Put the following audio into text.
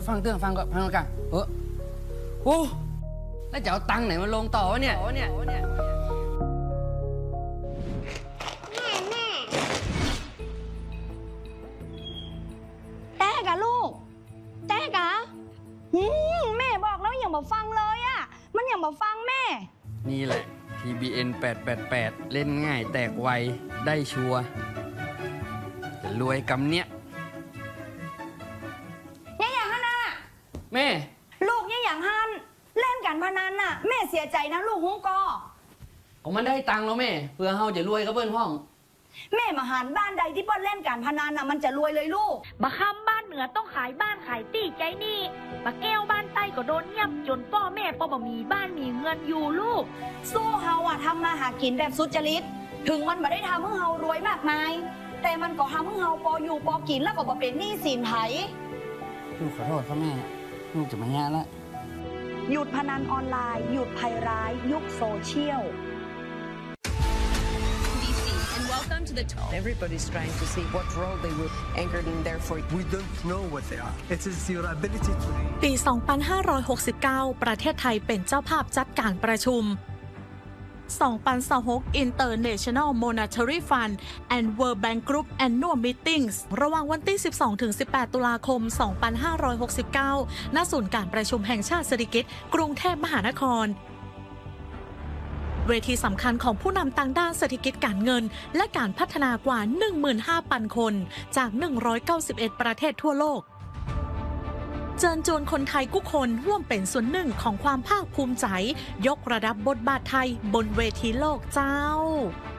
ฟังก่อนฟังก่อนโอ้แล้วจะเอาตังค์ไหนมาลงต่อวะเนี่ยแต้กะลูกแต้กะแม่บอกแล้วอย่างบอกฟังเลยอะมันอย่างบอกฟังแม่นี่แหละ TBN 888 เล่นง่ายแตกไวได้ชัวร์จะรวยกำเนี้ยเนี่ยอย่างนั้นน่ะแม่ลูกเนี่ยอย่างฮันเล่นการพนันน่ะแม่เสียใจนะลูกฮู้ก็ผมมันได้ตังค์แล้วแม่เพื่อเฮาจะรวยกับเบิ้นห้องแม่มาหารบ้านใดที่เปิ้ลเล่นการพนันน่ะมันจะรวยเลยลูกบะคำบ้านเหนือต้องขายบ้านขายตี้ใจนี่บะแก้วบ้านใต้ก็โดนเงียบจนพ่อแม่พ่อบะมีบ้านมีเงินอยู่ลูกสู้เฮาอะทำมาหากินแบบสุจริตถึงมันไม่ได้ทำให้เฮารวยมากมายแต่มันก็ทำให้เฮาพออยู่พอกินแล้วก็บ่เป็นหนี้สินไผลูกขอโทษครับแม่ลูกจะมาแย่แล้วหยุดพนันออนไลน์หยุดภัยร้ายยุคโซเชียล Welcome to the top. Everybody's trying to see what role they will anchor in there for. We don't know what they are. It is your ability to read. ปี 2569 ประเทศไทยเป็นเจ้าภาพจัดการประชุม 2026 International Monetary Fund and World Bank Group Annual Meetings ระหว่างวันที่ 12-18 ตุลาคม 2569 ณ ศูนย์การประชุมแห่งชาติสิริกิติ์กรุงเทพมหานครเวทีสำคัญของผู้นำต่างด้านเศรษฐกิจการเงินและการพัฒนากว่า 15,000 คนจาก 191 ประเทศทั่วโลกเชิญชวนคนไทยทุกคนร่วมเป็นส่วนหนึ่งของความภาคภูมิใจยกระดับบทบาทไทยบนเวทีโลกเจ้า